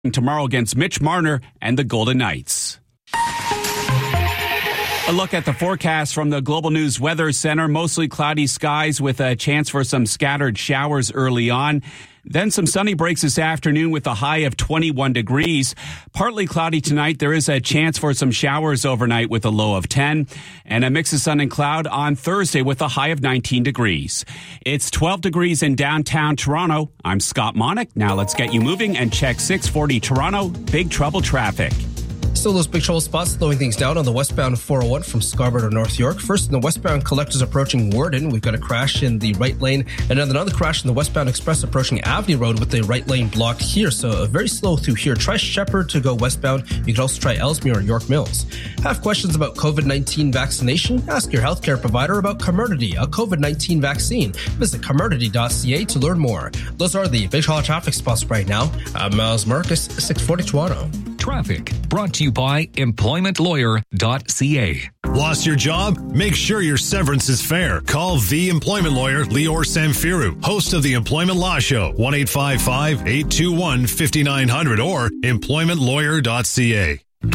tomorrow against Mitch Marner and the Golden Knights. A look at the forecast from the Global News Weather Center. Mostly cloudy skies with a chance for some scattered showers early on. Then some sunny breaks this afternoon with a high of 21 degrees. Partly cloudy tonight. There is a chance for some showers overnight with a low of 10. And a mix of sun and cloud on Thursday with a high of 19 degrees. It's 12 degrees in downtown Toronto. I'm Scott Monick. Now let's get you moving and check 640 Toronto. Big trouble traffic. Still those big trouble spots slowing things down on the westbound 401 from Scarborough to North York. First in the westbound collectors approaching Worden, we've got a crash in the right lane, and then another crash in the westbound express approaching Avenue Road with the right lane blocked here. So very slow through here. Try Shepherd to go westbound. You can also try Ellesmere or York Mills. Have questions about COVID-19 vaccination? Ask your healthcare provider about Comirnaty, a COVID-19 vaccine. Visit Comirnaty.ca to learn more. Those are the big trouble traffic spots right now. I'm Miles Marcus, 640 Toronto. Traffic brought to you by employmentlawyer.ca. Lost your job? Make sure your severance is fair. Call the employment lawyer, Lior Samfiru, host of the Employment Law Show, 1-855-821-5900 or employmentlawyer.ca.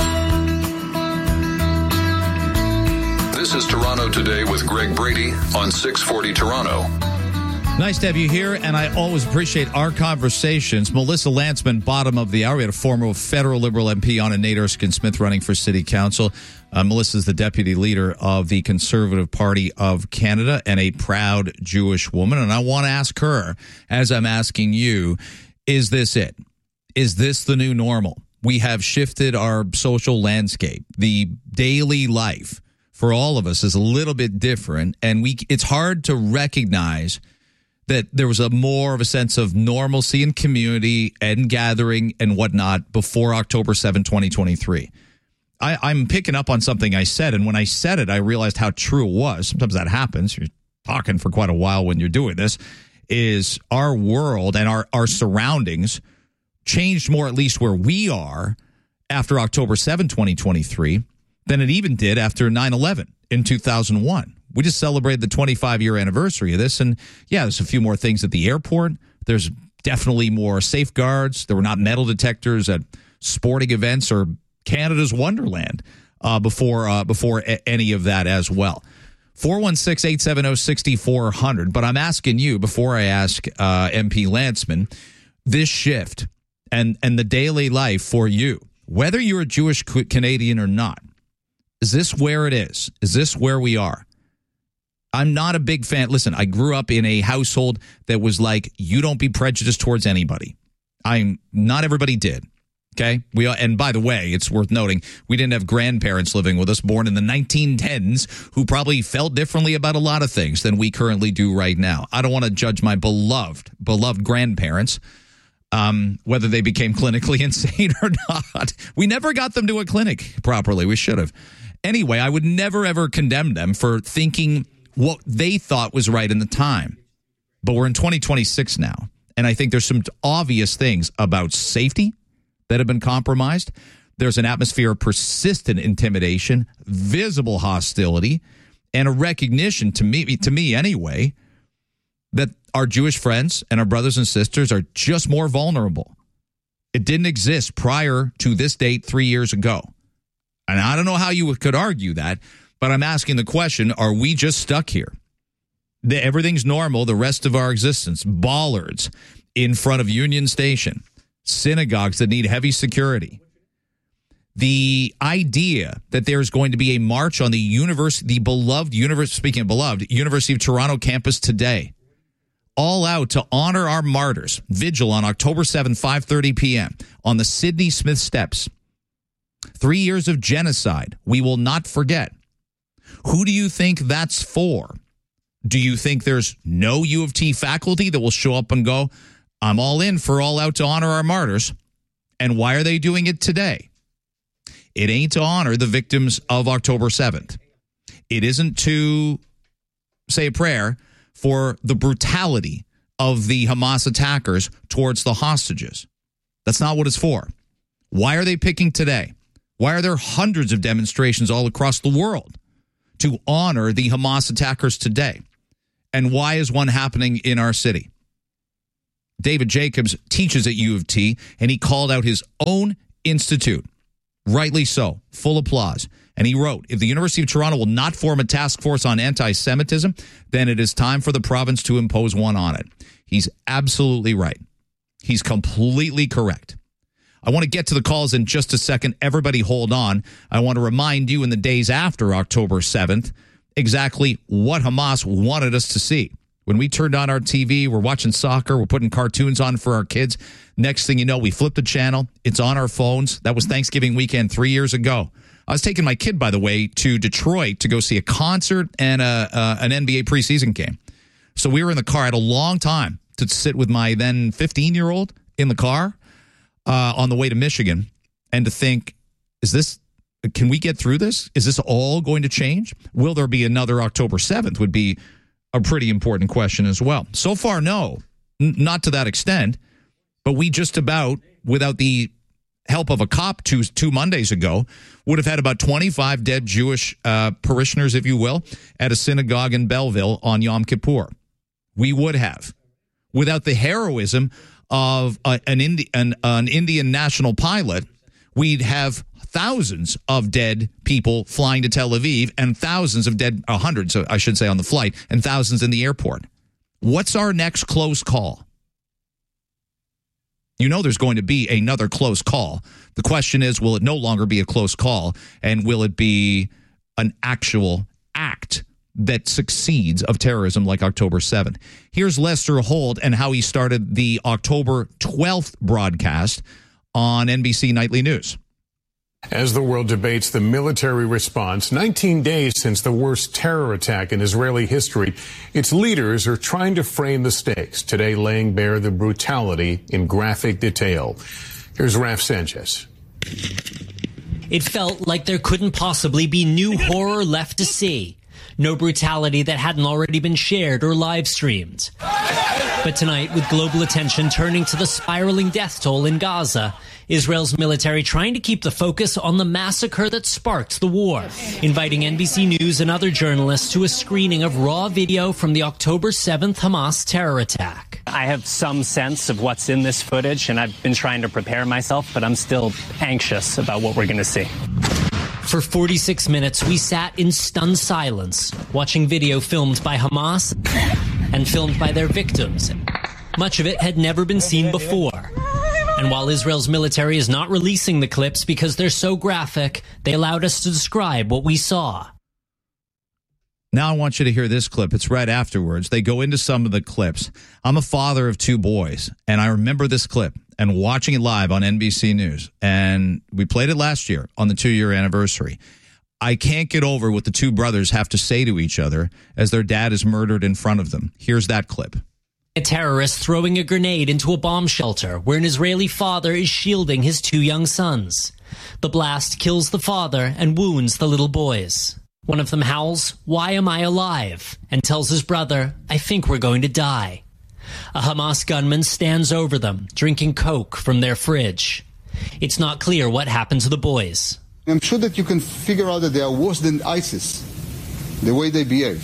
This is Toronto Today with Greg Brady on 640 Toronto. Nice to have you here, and I always appreciate our conversations. Melissa Lantsman, bottom of the hour. We had a former federal Liberal MP on, and Nate Erskine-Smith running for City Council. Melissa's the deputy leader of the Conservative Party of Canada and a proud Jewish woman. And I want to ask her, as I'm asking you, is this it? Is this the new normal? We have shifted our social landscape. The daily life for all of us is a little bit different, and it's hard to recognize that there was more of a sense of normalcy in community and gathering and whatnot before October 7, 2023. I'm picking up on something I said, and when I said it, I realized how true it was. Sometimes that happens. You're talking for quite a while when you're doing this. Is our world and our surroundings changed more, at least where we are, after October 7, 2023, than it even did after 9/11 in 2001. We just celebrated the 25-year anniversary of this, and yeah, there's a few more things at the airport. There's definitely more safeguards. There were not metal detectors at sporting events or Canada's Wonderland before any of that as well. 416-870-6400. But I'm asking you, before I ask MP Lantsman, this shift and the daily life for you, whether you're a Jewish Canadian or not, is this where it is? Is this where we are? I'm not a big fan. Listen, I grew up in a household that was like, you don't be prejudiced towards anybody. Not everybody did. Okay. And by the way, it's worth noting, we didn't have grandparents living with us born in the 1910s who probably felt differently about a lot of things than we currently do right now. I don't want to judge my beloved grandparents, whether they became clinically insane or not. We never got them to a clinic properly. We should have. Anyway, I would never, ever condemn them for thinking what they thought was right in the time. But we're in 2026 now, and I think there's some obvious things about safety that have been compromised. There's an atmosphere of persistent intimidation, visible hostility, and a recognition, to me anyway, that our Jewish friends and our brothers and sisters are just more vulnerable. It didn't exist prior to this date 3 years ago. And I don't know how you could argue that, but I'm asking the question, are we just stuck here? Everything's normal the rest of our existence. Bollards in front of Union Station. Synagogues that need heavy security. The idea that there's going to be a march on the beloved University of Toronto campus today, all out to honor our martyrs. Vigil on October 7, 5:30 p.m. on the Sidney Smith Steps. 3 years of genocide. We will not forget. Who do you think that's for? Do you think there's no U of T faculty that will show up and go, I'm all in for all out to honor our martyrs? And why are they doing it today? It ain't to honor the victims of October 7th. It isn't to say a prayer for the brutality of the Hamas attackers towards the hostages. That's not what it's for. Why are they picking today? Why are there hundreds of demonstrations all across the world to honor the Hamas attackers today? And why is one happening in our city? David Jacobs teaches at U of T, and he called out his own institute. Rightly so. Full applause. And he wrote, if the University of Toronto will not form a task force on anti-Semitism, then it is time for the province to impose one on it. He's absolutely right. He's completely correct. I want to get to the calls in just a second. Everybody hold on. I want to remind you in the days after October 7th exactly what Hamas wanted us to see. When we turned on our TV, we're watching soccer, we're putting cartoons on for our kids. Next thing you know, we flip the channel. It's on our phones. That was Thanksgiving weekend 3 years ago. I was taking my kid, by the way, to Detroit to go see a concert and an NBA preseason game. So we were in the car. I had a long time to sit with my then 15-year-old in the car on the way to Michigan and to think, can we get through this? Is this all going to change? Will there be another October 7th would be a pretty important question as well. So far, no, not to that extent. But we just about, without the help of a cop two Mondays ago, would have had about 25 dead Jewish parishioners, if you will, at a synagogue in Belleville on Yom Kippur. We would have. Without the heroism of an Indian national pilot, we'd have thousands of dead people flying to Tel Aviv and thousands of dead, hundreds, I should say, on the flight, and thousands in the airport. What's our next close call? You know there's going to be another close call. The question is, will it no longer be a close call, and will it be an actual act that succeeds of terrorism like October 7th? Here's Lester Holt and how he started the October 12th broadcast on NBC Nightly News. As the world debates the military response, 19 days since the worst terror attack in Israeli history, its leaders are trying to frame the stakes, today laying bare the brutality in graphic detail. Here's Raf Sanchez. It felt like there couldn't possibly be new horror left to see. No brutality that hadn't already been shared or live streamed. But tonight, with global attention turning to the spiraling death toll in Gaza, Israel's military trying to keep the focus on the massacre that sparked the war, inviting NBC News and other journalists to a screening of raw video from the October 7th Hamas terror attack. I have some sense of what's in this footage, and I've been trying to prepare myself, but I'm still anxious about what we're going to see. For 46 minutes, we sat in stunned silence, watching video filmed by Hamas and filmed by their victims. Much of it had never been seen before. And while Israel's military is not releasing the clips because they're so graphic, they allowed us to describe what we saw. Now I want you to hear this clip. It's right afterwards. They go into some of the clips. I'm a father of two boys, and I remember this clip and watching it live on NBC News. And we played it last year on the 2-year anniversary. I can't get over what the two brothers have to say to each other as their dad is murdered in front of them. Here's that clip. A terrorist throwing a grenade into a bomb shelter where an Israeli father is shielding his 2 young sons. The blast kills the father and wounds the little boys. One of them howls, "Why am I alive?" and tells his brother, "I think we're going to die." A Hamas gunman stands over them, drinking Coke from their fridge. It's not clear what happened to the boys. I'm sure that you can figure out that they are worse than ISIS, the way they behave.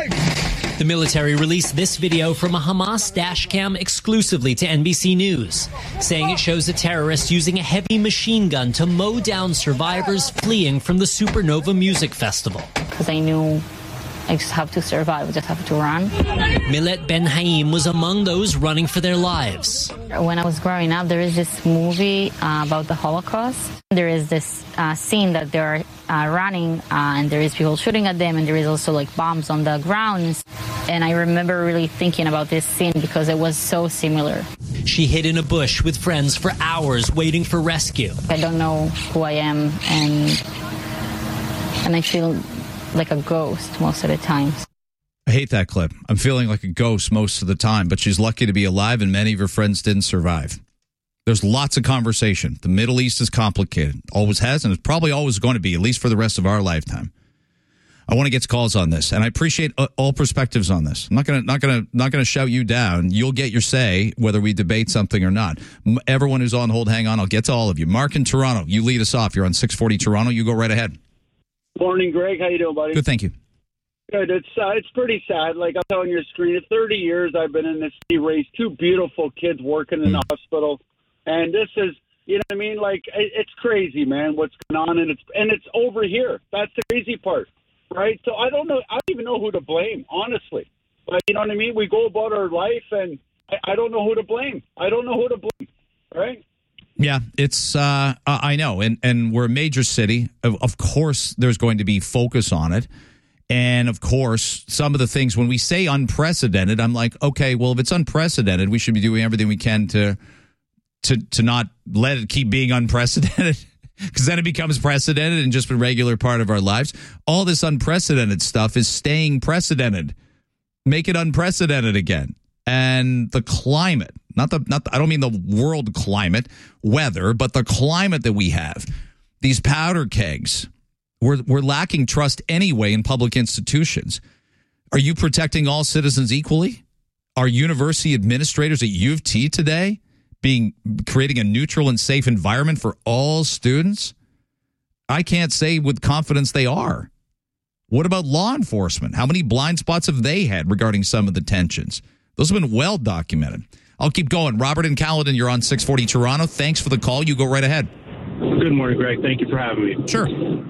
The military released this video from a Hamas dash cam exclusively to NBC News, saying it shows a terrorist using a heavy machine gun to mow down survivors fleeing from the Supernova Music Festival. Because I knew I just have to survive, I just have to run. Millet Ben Haim was among those running for their lives. When I was growing up, there is this movie about the Holocaust. There is this scene that they're running and there is people shooting at them, and there is also like bombs on the ground. And I remember really thinking about this scene because it was so similar. She hid in a bush with friends for hours waiting for rescue. I don't know who I am, and I feel like a ghost most of the time. I hate that clip. I'm feeling like a ghost most of the time, but she's lucky to be alive, and many of her friends didn't survive. There's lots of conversation. The Middle East is complicated. Always has, and it's probably always going to be, at least for the rest of our lifetime. I want to get calls on this, and I appreciate all perspectives on this. I'm not gonna shout you down. You'll get your say whether we debate something or not. Everyone who's on hold, hang on. I'll get to all of you. Mark in Toronto, you lead us off. You're on 640 Toronto. You go right ahead. Morning, Greg. How you doing, buddy? Good, thank you. Good. It's pretty sad. Like I'm on your screen, 30 years I've been in this city, raised two beautiful kids working in the hospital, and this is, you know what I mean? Like it's crazy, man. What's going on, and it's over here. That's the crazy part, right? So I don't know. I don't even know who to blame, honestly. But you know what I mean? We go about our life, and I don't know who to blame. Right? Yeah, it's I know, and we're a major city. Of course, there's going to be focus on it. And, of course, some of the things, when we say unprecedented, I'm like, okay, well, if it's unprecedented, we should be doing everything we can to not let it keep being unprecedented, because then it becomes precedented and just a regular part of our lives. All this unprecedented stuff is staying precedented. Make it unprecedented again. And the climate, I don't mean the world climate, weather, but the climate that we have, these powder kegs. We're lacking trust anyway in public institutions. Are you protecting all citizens equally? Are university administrators at U of T today creating a neutral and safe environment for all students? I can't say with confidence they are. What about law enforcement? How many blind spots have they had regarding some of the tensions? Those have been well documented. I'll keep going. Robert in Caledon, you're on 640 Toronto. Thanks for the call. You go right ahead. Good morning, Greg. Thank you for having me. Sure.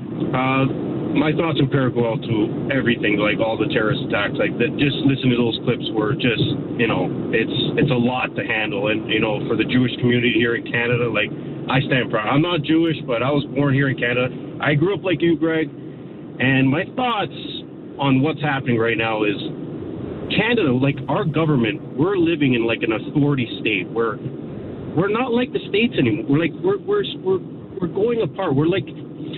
My thoughts in parallel to everything, like all the terrorist attacks, like that. Just listen to those clips were just, it's a lot to handle. And, for the Jewish community here in Canada, like I stand proud. I'm not Jewish, but I was born here in Canada. I grew up like you, Greg. And my thoughts on what's happening right now is Canada, like our government, we're living in like an authority state where we're not like the states anymore. We're like, we're going apart. We're like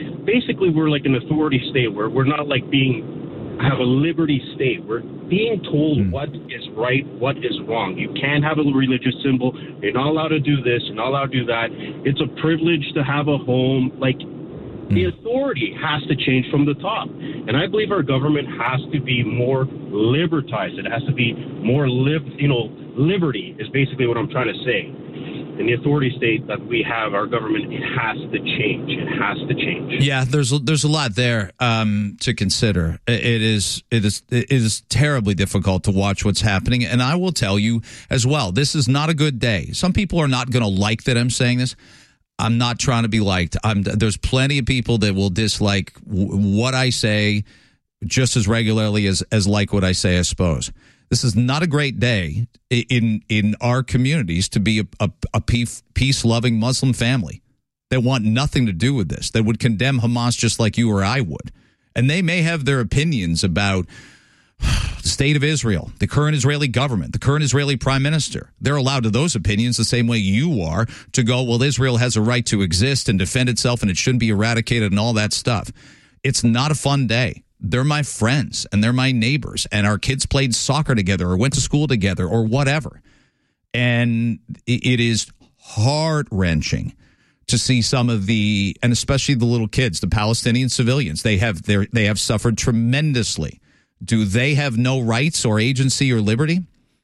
an authority state where we're not like have a liberty state. We're being told what is right, what is wrong. You can't have a religious symbol. You're not allowed to do this. You're not allowed to do that. It's a privilege to have a home. Like the authority has to change from the top. And I believe our government has to be more libertized. It has to be more liberty is basically what I'm trying to say. In the authority state that we have, our government, it has to change. It has to change. Yeah, there's a lot there to consider. It is terribly difficult to watch what's happening, and I will tell you as well, this is not a good day. Some people are not going to like that I'm saying this. I'm not trying to be liked. There's plenty of people that will dislike what I say just as regularly as like what I say, I suppose. This is not a great day in our communities to be a peace-loving Muslim family that want nothing to do with this, that would condemn Hamas just like you or I would. And they may have their opinions about the state of Israel, the current Israeli government, the current Israeli prime minister. They're allowed to those opinions the same way you are to go, well, Israel has a right to exist and defend itself and it shouldn't be eradicated and all that stuff. It's not a fun day. They're my friends and they're my neighbors and our kids played soccer together or went to school together or whatever. And it is heart-wrenching to see some of and especially the little kids, the Palestinian civilians. They have suffered tremendously. Do they have no rights or agency or liberty?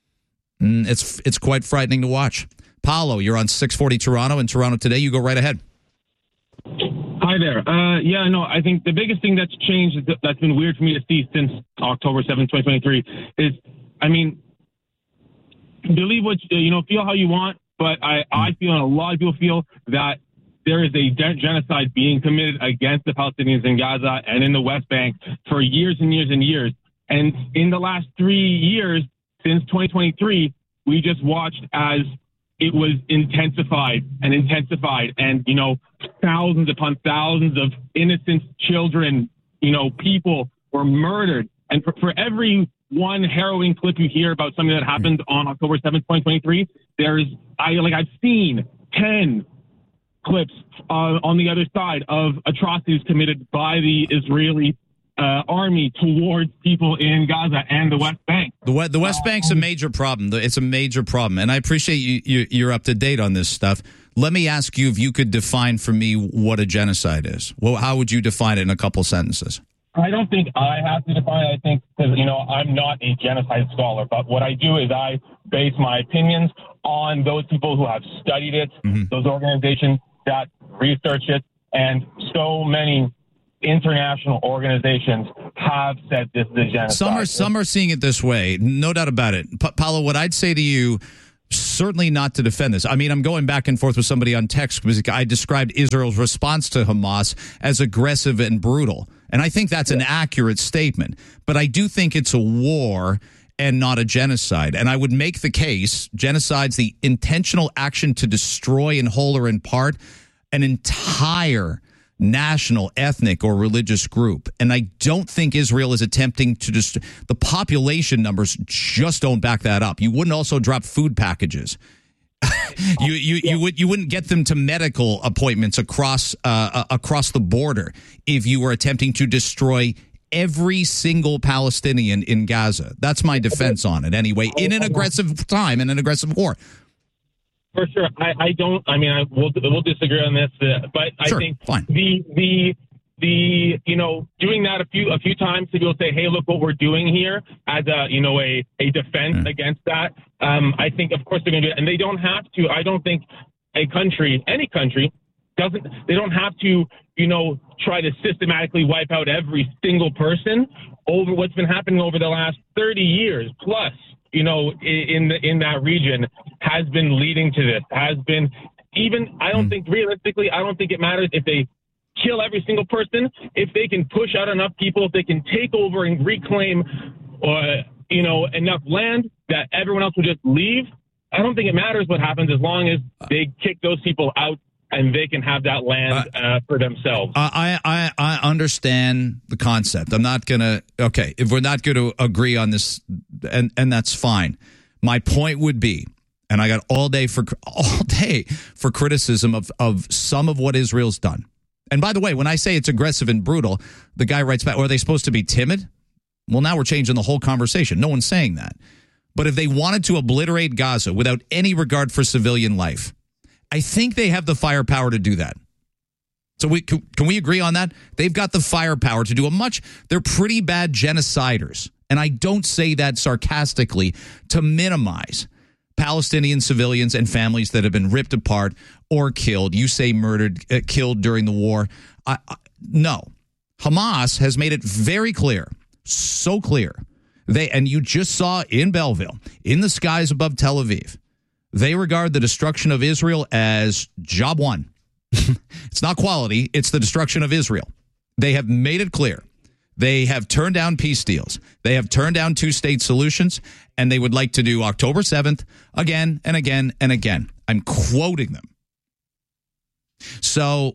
It's quite frightening to watch. Paolo, you're on 640 Toronto and Toronto Today. You go right ahead. Hi there. I think the biggest thing that's changed, that's been weird for me to see since October 7th, 2023 is, believe what, feel how you want, but I feel and a lot of people feel that there is a genocide being committed against the Palestinians in Gaza and in the West Bank for years and years and years. And in the last 3 years, since 2023, we just watched as it was intensified and, thousands upon thousands of innocent children, people were murdered. And for every one harrowing clip you hear about something that happened on October 7th, 2023, I've seen 10 clips on the other side of atrocities committed by the Israeli army towards people in Gaza and the West Bank. The West Bank's a major problem. It's a major problem. And I appreciate you're up to date on this stuff. Let me ask you if you could define for me what a genocide is. Well, how would you define it in a couple sentences? I don't think I have to define it. I think, because, I'm not a genocide scholar, but what I do is I base my opinions on those people who have studied it, those organizations that research it, and so many international organizations have said this is a genocide. Some are seeing it this way, no doubt about it. Paulo, what I'd say to you, certainly not to defend this. I mean, I'm going back and forth with somebody on text because I described Israel's response to Hamas as aggressive and brutal. And I think that's an accurate statement. But I do think it's a war and not a genocide. And I would make the case, genocide's the intentional action to destroy in whole or in part an entire national, ethnic, or religious group. And I don't think Israel is attempting to just, the population numbers just don't back that up. You wouldn't also drop food packages. You wouldn't get them to medical appointments across the border if you were attempting to destroy every single Palestinian in Gaza. That's my defense on it anyway, in an aggressive time, in an aggressive war. For sure. We'll disagree on this, but I think fine. the doing that a few times to people say, hey, look what we're doing here as a defense against that. I think, of course, they're going to do it. And they don't have to. I don't think any country they don't have to, try to systematically wipe out every single person over what's been happening over the last 30 years plus. In that region has been leading to this, I don't think realistically, I don't think it matters if they kill every single person. If they can push out enough people, if they can take over and reclaim, enough land that everyone else will just leave, I don't think it matters what happens as long as they kick those people out and they can have that land for themselves. I understand the concept. I'm not going to, if we're not going to agree on this, and that's fine. My point would be, and I got all day for criticism of some of what Israel's done. And by the way, when I say it's aggressive and brutal, the guy writes back, are they supposed to be timid? Well, now we're changing the whole conversation. No one's saying that. But if they wanted to obliterate Gaza without any regard for civilian life, I think they have the firepower to do that. So can we agree on that? They've got the firepower to do they're pretty bad genociders. And I don't say that sarcastically to minimize Palestinian civilians and families that have been ripped apart or killed. You say murdered, killed during the war. No. Hamas has made it very clear, so clear. And you just saw in Belleville, in the skies above Tel Aviv, they regard the destruction of Israel as job one. It's not quality. It's the destruction of Israel. They have made it clear. They have turned down peace deals. They have turned down two-state solutions, and they would like to do October 7th again and again and again. I'm quoting them. So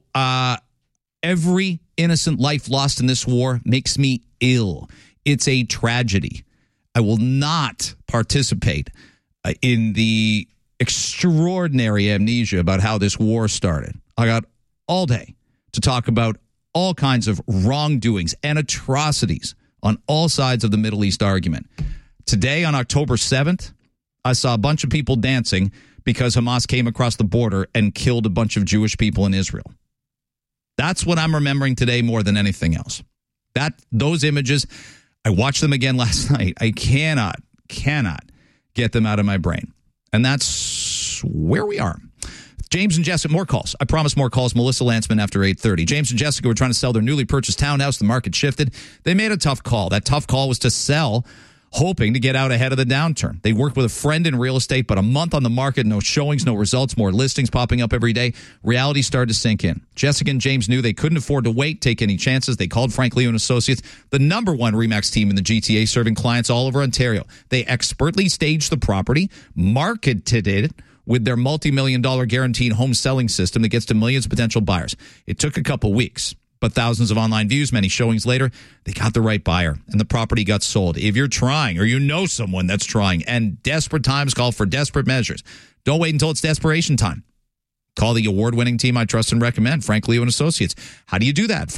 every innocent life lost in this war makes me ill. It's a tragedy. I will not participate in the extraordinary amnesia about how this war started. I got all day to talk about all kinds of wrongdoings and atrocities on all sides of the Middle East argument. Today, on October 7th, I saw a bunch of people dancing because Hamas came across the border and killed a bunch of Jewish people in Israel. That's what I'm remembering today more than anything else. Those images, I watched them again last night. I cannot get them out of my brain. And that's where we are. James and Jessica, more calls. I promise more calls. Melissa Lantzman after 8:30. James and Jessica were trying to sell their newly purchased townhouse. The market shifted. They made a tough call. That tough call was to sell, hoping to get out ahead of the downturn. They worked with a friend in real estate, but a month on the market, no showings, no results, more listings popping up every day. Reality started to sink in. Jessica and James knew they couldn't afford to wait, take any chances. They called Frank Leo & Associates, the #1 RE/MAX team in the GTA, serving clients all over Ontario. They expertly staged the property, marketed it with their multi-million-dollar guaranteed home selling system that gets to millions of potential buyers. It took a couple weeks, but thousands of online views, many showings later, they got the right buyer, and the property got sold. If you're trying, or you know someone that's trying, and desperate times call for desperate measures, don't wait until it's desperation time. Call the award-winning team I trust and recommend, Frank Leo & Associates. How do you do that?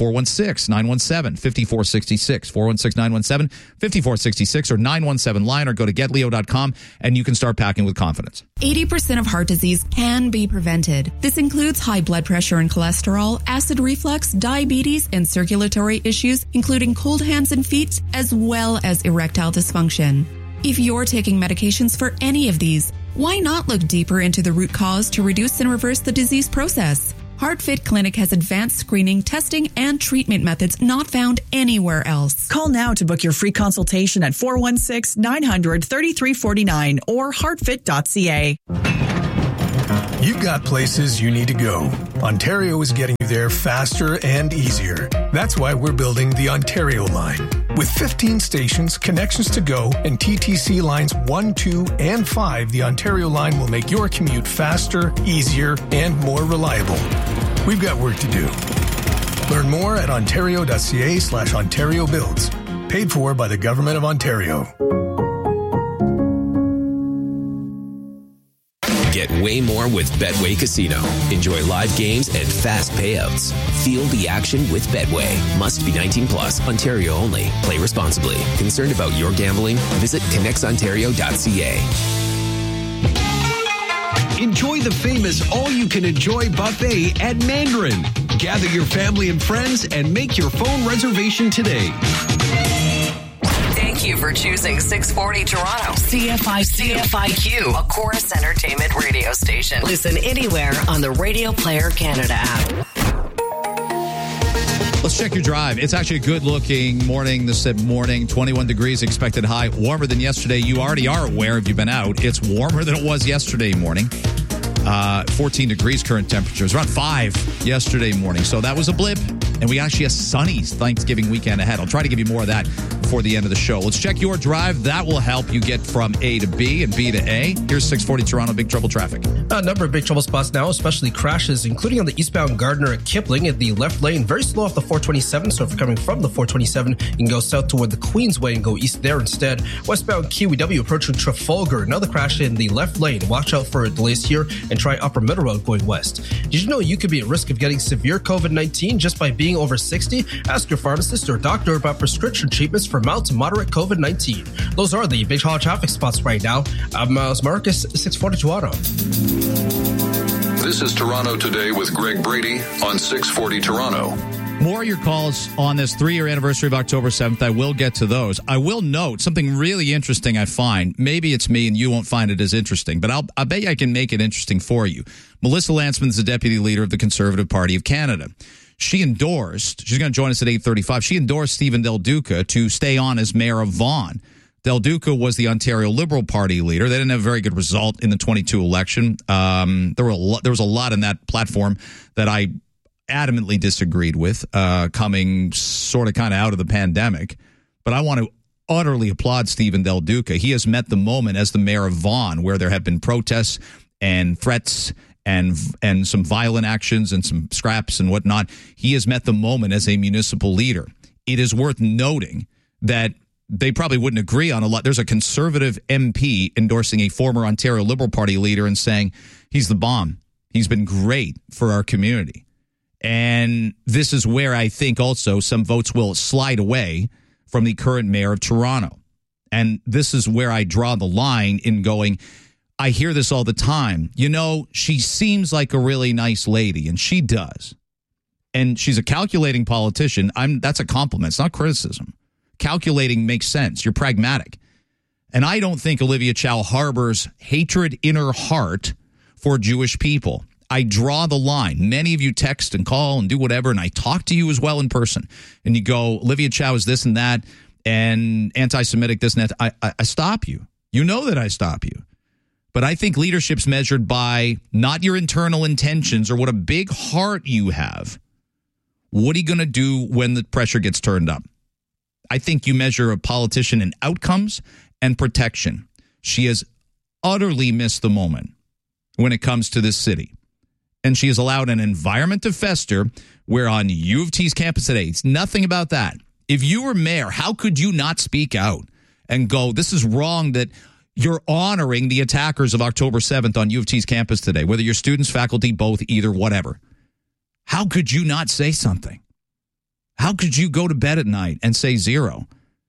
416-917-5466. 416-917-5466 or 917-LINE, or go to getleo.com and you can start packing with confidence. 80% of heart disease can be prevented. This includes high blood pressure and cholesterol, acid reflux, diabetes, and circulatory issues, including cold hands and feet, as well as erectile dysfunction. If you're taking medications for any of these, why not look deeper into the root cause to reduce and reverse the disease process? HeartFit Clinic has advanced screening, testing, and treatment methods not found anywhere else. Call now to book your free consultation at 416-900-3349 or heartfit.ca. You've got places you need to go. Ontario is getting you there faster and easier. That's why we're building the Ontario Line. With 15 stations, connections to go, and TTC lines 1, 2, and 5, the Ontario Line will make your commute faster, easier, and more reliable. We've got work to do. Learn more at ontario.ca/Ontario Builds. Paid for by the Government of Ontario. Get way more with Betway Casino. Enjoy live games and fast payouts. Feel the action with Betway. Must be 18 plus. Ontario only. Play responsibly. Concerned about your gambling? Visit connectsontario.ca. Enjoy the famous all-you-can-enjoy buffet at Mandarin. Gather your family and friends and make your phone reservation today. Thank you for choosing 640 Toronto. CFIQ, a Chorus Entertainment radio station. Listen anywhere on the Radio Player Canada app. Let's check your drive. It's actually a good-looking morning this morning. 21 degrees expected high. Warmer than yesterday. You already are aware if you've been out. It's warmer than it was yesterday morning. 14 degrees current temperatures. Around 5 yesterday morning. So that was a blip. And we actually have sunny Thanksgiving weekend ahead. I'll try to give you more of that before the end of the show. Let's check your drive. That will help you get from A to B and B to A. Here's 640 Toronto Big Trouble traffic. A number of big trouble spots now, especially crashes, including on the eastbound Gardner at Kipling in the left lane. Very slow off the 427, so if you're coming from the 427, you can go south toward the Queensway and go east there instead. Westbound QEW approaching Trafalgar. Another crash in the left lane. Watch out for delays here and try Upper Middle Road going west. Did you know you could be at risk of getting severe COVID-19 just by being over 60? Ask your pharmacist or doctor about prescription treatments for mild to moderate COVID-19. Those are the big hot traffic spots right now. I'm Miles Marcus, 640 Toronto. This is Toronto Today with Greg Brady on 640 Toronto. More of your calls on this 3-year anniversary of October 7th. I will get to those. I will note something really interesting I find. Maybe it's me and you won't find it as interesting, but I'll bet you I can make it interesting for you. Melissa Lantsman is the deputy leader of the Conservative Party of Canada. She's going to join us at 8:35. She endorsed Stephen Del Duca to stay on as mayor of Vaughan. Del Duca was the Ontario Liberal Party leader. They didn't have a very good result in the 22 election. There was a lot in that platform that I adamantly disagreed with, coming sort of kind of out of the pandemic. But I want to utterly applaud Stephen Del Duca. He has met the moment as the mayor of Vaughan, where there have been protests and threats and some violent actions and some scraps and whatnot. He has met the moment as a municipal leader. It is worth noting that they probably wouldn't agree on a lot. There's a Conservative MP endorsing a former Ontario Liberal Party leader and saying he's the bomb. He's been great for our community. And this is where I think also some votes will slide away from the current mayor of Toronto. And this is where I draw the line in going, I hear this all the time. You know, she seems like a really nice lady, and she does. And she's a calculating politician. That's a compliment. It's not criticism. Calculating makes sense. You're pragmatic. And I don't think Olivia Chow harbors hatred in her heart for Jewish people. I draw the line. Many of you text and call and do whatever, and I talk to you as well in person. And you go, Olivia Chow is this and that, and anti-Semitic this and that. I stop you. You know that I stop you. But I think leadership's measured by not your internal intentions or what a big heart you have. What are you going to do when the pressure gets turned up? I think you measure a politician in outcomes and protection. She has utterly missed the moment when it comes to this city. And she has allowed an environment to fester where on U of T's campus today, it's nothing about that. If you were mayor, how could you not speak out and go, this is wrong that you're honoring the attackers of October 7th on U of T's campus today, whether you're students, faculty, both, either, whatever. How could you not say something? How could you go to bed at night and say zero?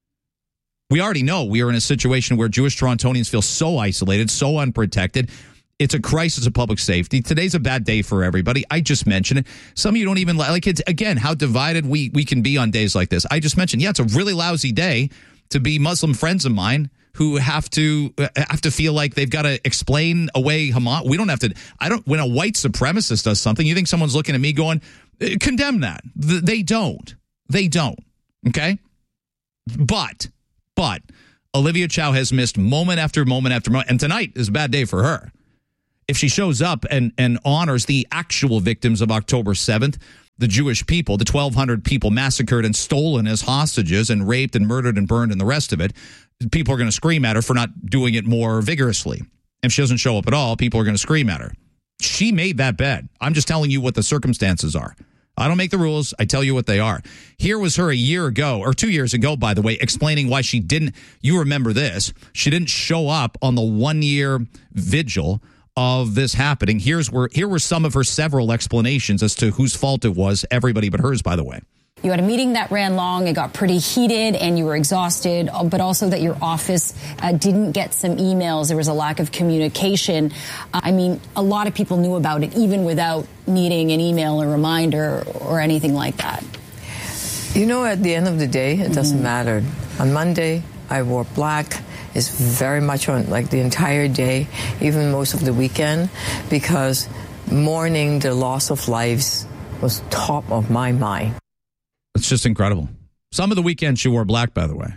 We already know we are in a situation where Jewish Torontonians feel so isolated, so unprotected. It's a crisis of public safety. Today's a bad day for everybody. I just mentioned it. Some of you don't even like it. Again, how divided we can be on days like this. I just mentioned, yeah, it's a really lousy day to be Muslim friends of mine who have to feel like they've got to explain away Hamas. We don't have to. When a white supremacist does something, you think someone's looking at me going, condemn that. They don't. Okay? But Olivia Chow has missed moment after moment after moment, and tonight is a bad day for her. If she shows up and honors the actual victims of October 7th, the Jewish people, the 1,200 people massacred and stolen as hostages and raped and murdered and burned and the rest of it, people are going to scream at her for not doing it more vigorously. If she doesn't show up at all, people are going to scream at her. She made that bed. I'm just telling you what the circumstances are. I don't make the rules. I tell you what they are. Here was her a year ago, or 2 years ago, by the way, explaining why she didn't, you remember this, she didn't show up on the 1 year vigil of this happening. Here were some of her several explanations as to whose fault it was, everybody but hers, by the way. You had a meeting that ran long, it got pretty heated, and you were exhausted, but also that your office didn't get some emails. There was a lack of communication. I mean, a lot of people knew about it, even without needing an email or reminder or anything like that. You know, at the end of the day, it doesn't matter. On Monday, I wore black. It's very much on, like, the entire day, even most of the weekend, because mourning the loss of lives was top of my mind. It's just incredible. Some of the weekend she wore black, by the way.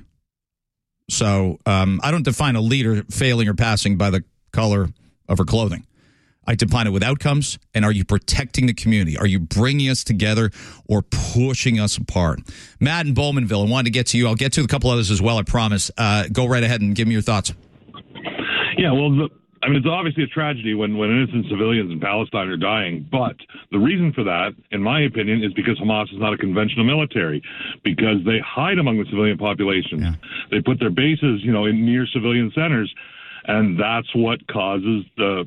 So I don't define a leader failing or passing by the color of her clothing. I define it with outcomes, and are you protecting the community? Are you bringing us together or pushing us apart? Matt in Bowmanville, I wanted to get to you. I'll get to a couple others as well, I promise. Go right ahead and give me your thoughts. Yeah, well, it's obviously a tragedy when innocent civilians in Palestine are dying, but the reason for that, in my opinion, is because Hamas is not a conventional military, because they hide among the civilian population. Yeah. They put their bases, in near civilian centers, and that's what causes the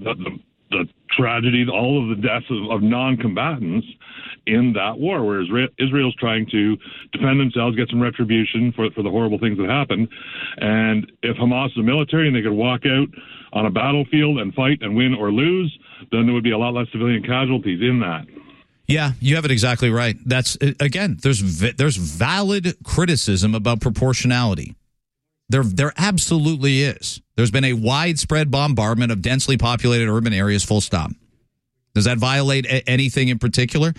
tragedy, all of the deaths of non-combatants in that war, where Israel's trying to defend themselves, get some retribution for the horrible things that happened. And if Hamas is a military and they could walk out on a battlefield and fight and win or lose, then there would be a lot less civilian casualties in that. Yeah, you have it exactly right. That's, again, there's valid criticism about proportionality. There absolutely is. There's been a widespread bombardment of densely populated urban areas, full stop. Does that violate anything in particular?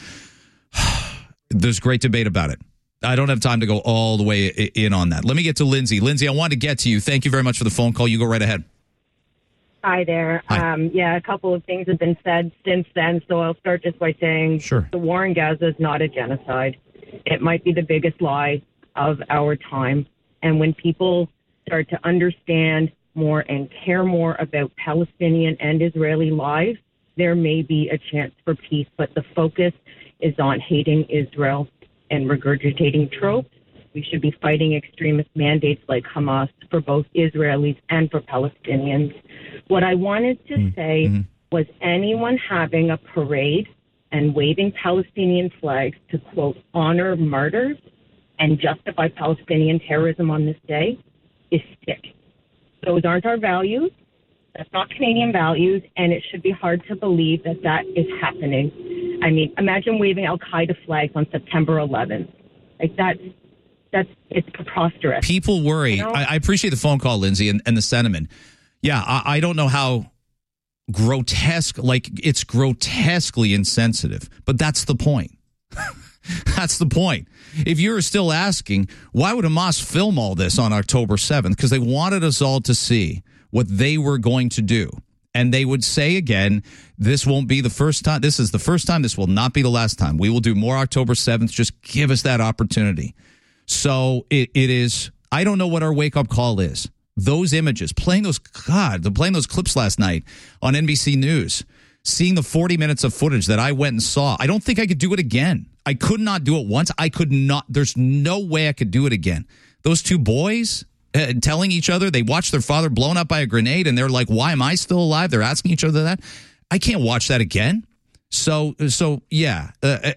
There's great debate about it. I don't have time to go all the way in on that. Let me get to Lindsay. Lindsay, I wanted to get to you. Thank you very much for the phone call. You go right ahead. Hi there. Hi. A couple of things have been said since then, so I'll start just by saying the war in Gaza is not a genocide. It might be the biggest lie of our time. And when people start to understand more and care more about Palestinian and Israeli lives, there may be a chance for peace, but the focus is on hating Israel and regurgitating tropes. We should be fighting extremist mandates like Hamas for both Israelis and for Palestinians. What I wanted to say was anyone having a parade and waving Palestinian flags to, quote, honor martyrs and justify Palestinian terrorism on this day is sick. Those aren't our values. That's not Canadian values, and it should be hard to believe that that is happening. I mean, imagine waving Al-Qaeda flags on September 11th. Like, it's preposterous. People worry. You know? I appreciate the phone call, Lindsay, and the sentiment. Yeah, I don't know how grotesque, like, it's grotesquely insensitive, but that's the point. That's the point. If you're still asking, why would Hamas film all this on October 7th? Because they wanted us all to see what they were going to do. And they would say again, this won't be the first time. This is the first time. This will not be the last time. We will do more October 7th. Just give us that opportunity. So it is, I don't know what our wake-up call is. Those images, playing those clips last night on NBC News, seeing the 40 minutes of footage that I went and saw, I don't think I could do it again. I could not do it once. I could not. There's no way I could do it again. Those two boys telling each other they watched their father blown up by a grenade, and they're like, why am I still alive? They're asking each other that. I can't watch that again. So yeah,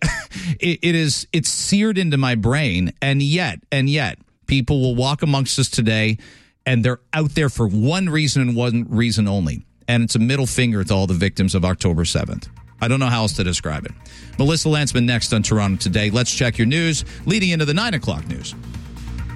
it's seared into my brain, and yet people will walk amongst us today, and they're out there for one reason and one reason only, and it's a middle finger to all the victims of October 7th. I don't know how else to describe it. Melissa Lantsman next on Toronto Today. Let's check your news leading into the 9 o'clock news.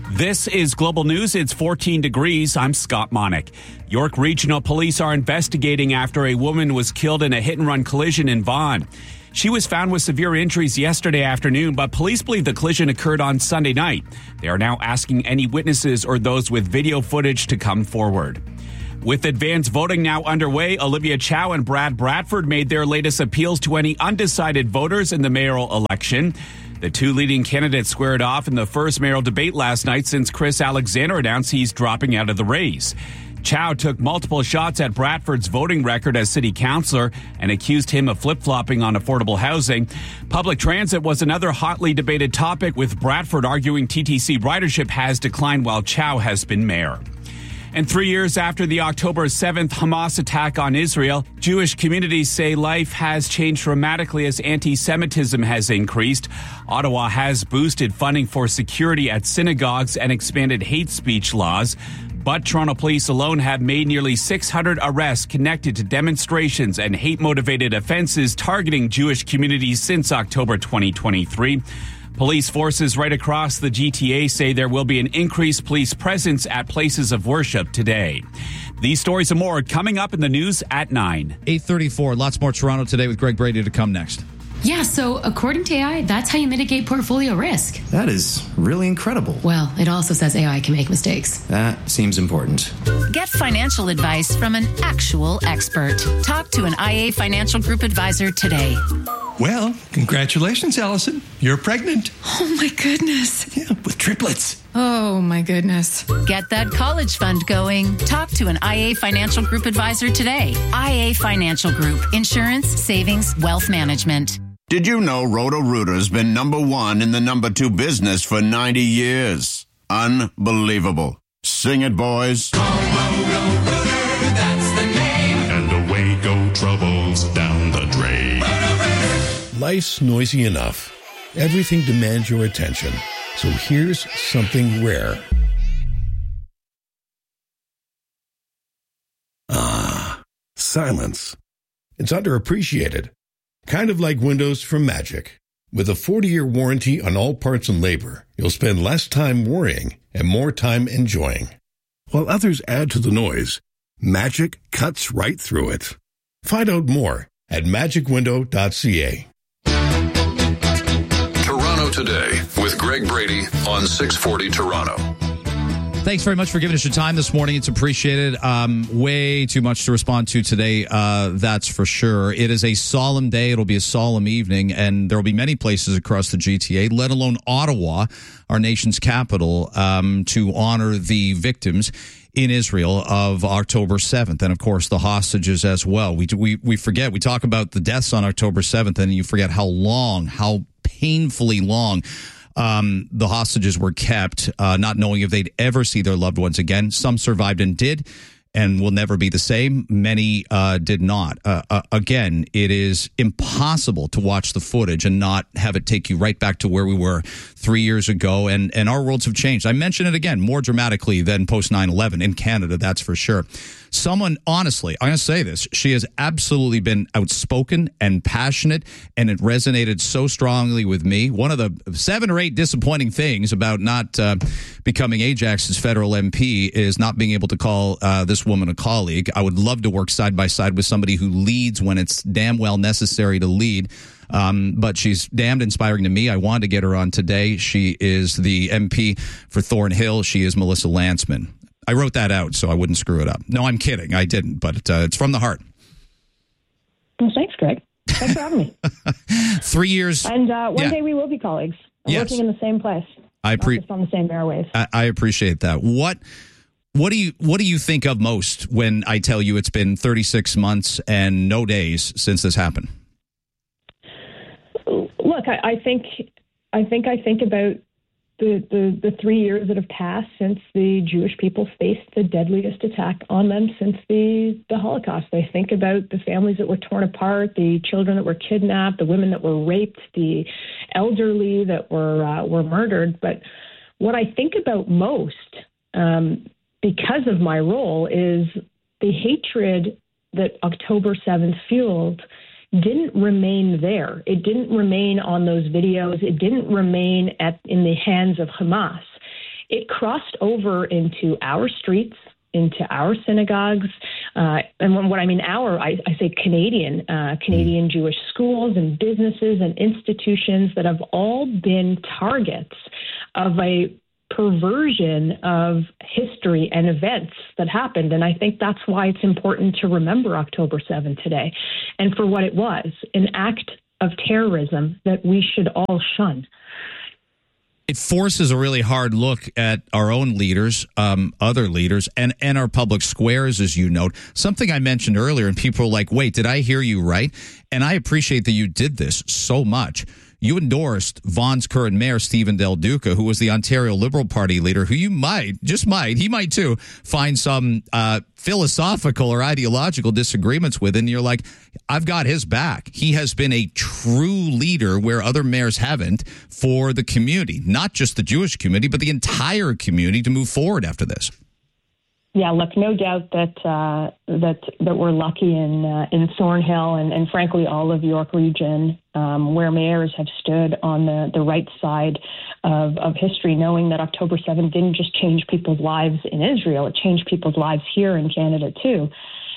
This is Global News. It's 14 degrees. I'm Scott Monick. York Regional Police are investigating after a woman was killed in a hit-and-run collision in Vaughan. She was found with severe injuries yesterday afternoon, but police believe the collision occurred on Sunday night. They are now asking any witnesses or those with video footage to come forward. With advanced voting now underway, Olivia Chow and Brad Bradford made their latest appeals to any undecided voters in the mayoral election. The two leading candidates squared off in the first mayoral debate last night since Chris Alexander announced he's dropping out of the race. Chow took multiple shots at Bradford's voting record as city councillor and accused him of flip-flopping on affordable housing. Public transit was another hotly debated topic, with Bradford arguing TTC ridership has declined while Chow has been mayor. And 3 years after the October 7th Hamas attack on Israel, Jewish communities say life has changed dramatically as anti-Semitism has increased. Ottawa has boosted funding for security at synagogues and expanded hate speech laws. But Toronto police alone have made nearly 600 arrests connected to demonstrations and hate-motivated offenses targeting Jewish communities since October 2023. Police forces right across the GTA say there will be an increased police presence at places of worship today. These stories and more coming up in the news at 9. 8:34. Lots more Toronto Today with Greg Brady to come next. Yeah, so according to AI, that's how you mitigate portfolio risk. That is really incredible. Well, it also says AI can make mistakes. That seems important. Get financial advice from an actual expert. Talk to an IA Financial Group advisor today. Well, congratulations, Allison. You're pregnant. Oh, my goodness. Yeah, with triplets. Oh, my goodness. Get that college fund going. Talk to an IA Financial Group advisor today. IA Financial Group. Insurance, savings, wealth management. Did you know Roto-Rooter's been number one in the number two business for 90 years? Unbelievable. Sing it, boys. Roto-Rooter, that's the name. And away go troubles down the drain. Life's noisy enough. Everything demands your attention. So here's something rare. Silence. It's underappreciated. Kind of like windows from Magic. With a 40-year warranty on all parts and labor, you'll spend less time worrying and more time enjoying. While others add to the noise, Magic cuts right through it. Find out more at magicwindow.ca. Toronto Today with Greg Brady on 640 Toronto. Thanks very much for giving us your time this morning. It's appreciated. Way too much to respond to today, that's for sure. It is a solemn day. It'll be a solemn evening, and there will be many places across the GTA, let alone Ottawa, our nation's capital, to honor the victims in Israel of October 7th, and of course the hostages as well. We forget. We talk about the deaths on October 7th, and you forget how painfully long the hostages were kept, not knowing if they'd ever see their loved ones again. Some survived and did, and will never be the same. Many did not. Again, it is impossible to watch the footage and not have it take you right back to where we were 3 years ago, and our worlds have changed. I mention it again, more dramatically than post 9/11 in Canada, that's for sure. Someone, honestly, I'm going to say this, she has absolutely been outspoken and passionate, and it resonated so strongly with me. One of the 7 or 8 disappointing things about not becoming Ajax's federal MP is not being able to call this woman a colleague. I would love to work side by side with somebody who leads when it's damn well necessary to lead. But she's damned inspiring to me. I wanted to get her on today. She is the MP for Thornhill. She is Melissa Lantsman. I wrote that out so I wouldn't screw it up. No, I'm kidding. I didn't, but it's from the heart. Well, thanks, Greg. Thanks for having me. 3 years. And one day we will be colleagues. We're working in the same place. Not just on the same airwaves. I appreciate that. What do you think of most when I tell you it's been 36 months and no days since this happened? Look, I think about the 3 years that have passed since the Jewish people faced the deadliest attack on them since the Holocaust. I think about the families that were torn apart, the children that were kidnapped, the women that were raped, the elderly that were murdered. But what I think about most, because of my role, is the hatred that October 7th fueled didn't remain there. It didn't remain on those videos. It didn't remain in the hands of Hamas. it crossed over into our streets, into our synagogues, and what I mean I say Canadian Jewish schools and businesses and institutions that have all been targets of a perversion of history and events that happened. And I think that's why it's important to remember October 7th today, and for what it was, an act of terrorism that we should all shun. It forces a really hard look at our own leaders, other leaders, and our public squares, as you note. Something I mentioned earlier, and people are like, wait, did I hear you right? And I appreciate that you did this so much. You endorsed Vaughan's current mayor, Stephen Del Duca, who was the Ontario Liberal Party leader, who you he might too, find some philosophical or ideological disagreements with. And you're like, I've got his back. He has been a true leader where other mayors haven't for the community, not just the Jewish community, but the entire community to move forward after this. Yeah, look, no doubt that we're lucky in Thornhill and frankly all of York Region, where mayors have stood on the right side of history, knowing that October 7th didn't just change people's lives in Israel, it changed people's lives here in Canada too.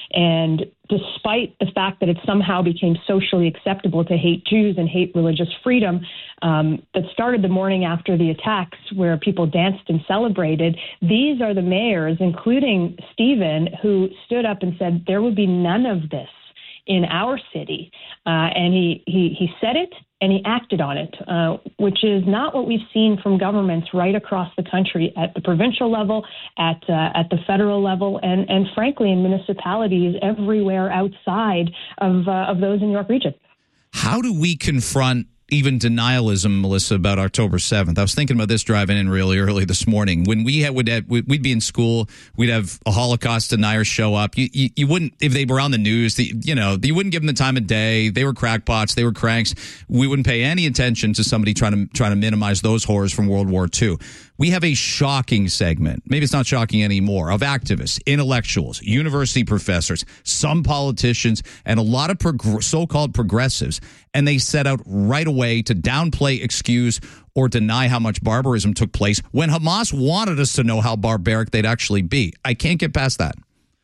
And despite the fact that it somehow became socially acceptable to hate Jews and hate religious freedom, that started the morning after the attacks where people danced and celebrated, these are the mayors, including Stephen, who stood up and said there would be none of this in our city. And he said it and he acted on it, which is not what we've seen from governments right across the country at the provincial level, at the federal level, and frankly in municipalities everywhere outside of those in York Region. How do we confront even denialism, Melissa, about October 7th? I was thinking about this driving in really early this morning. When we'd be in school, we'd have a Holocaust denier show up. You wouldn't, if they were on the news, you wouldn't give them the time of day. They were crackpots. They were cranks. We wouldn't pay any attention to somebody trying to minimize those horrors from World War II. We have a shocking segment, maybe it's not shocking anymore, of activists, intellectuals, university professors, some politicians, and a lot of so-called progressives. And they set out right away to downplay, excuse, or deny how much barbarism took place when Hamas wanted us to know how barbaric they'd actually be. I can't get past that.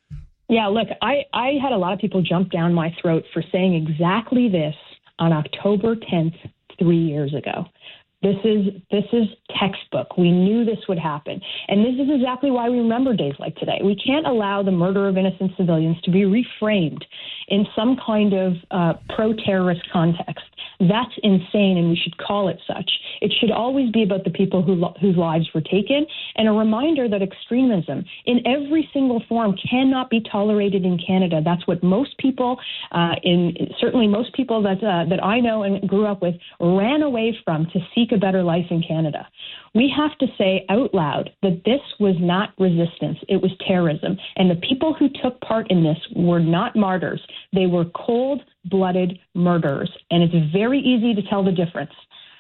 Yeah, look, I had a lot of people jump down my throat for saying exactly this on October 10th, 3 years ago. This is textbook. We knew this would happen. And this is exactly why we remember days like today. We can't allow the murder of innocent civilians to be reframed in some kind of pro-terrorist context. That's insane, and we should call it such. It should always be about the people whose lives were taken, and a reminder that extremism in every single form cannot be tolerated in Canada. That's what most people, certainly most people that I know and grew up with, ran away from to seek a better life in Canada. We have to say out loud that this was not resistance, it was terrorism. And the people who took part in this were not martyrs. They were cold-blooded murderers. And it's very easy to tell the difference.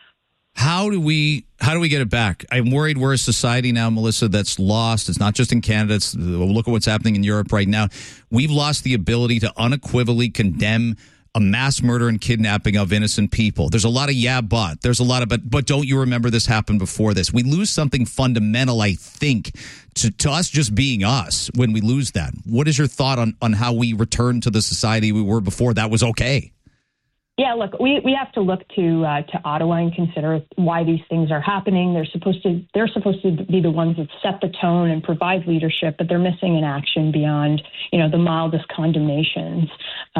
How do we get it back? I'm worried we're a society now, Melissa, that's lost. It's not just in Canada. Look at what's happening in Europe right now. We've lost the ability to unequivocally condemn a mass murder and kidnapping of innocent people. There's a lot of there's a lot of but don't you remember this happened before this? We lose something fundamental, I think, to us just being us when we lose that. What is your thought on how we return to the society we were before that was okay? Yeah, look, we have to look to Ottawa and consider why these things are happening. They're supposed to be the ones that set the tone and provide leadership, but they're missing an action beyond, the mildest condemnations,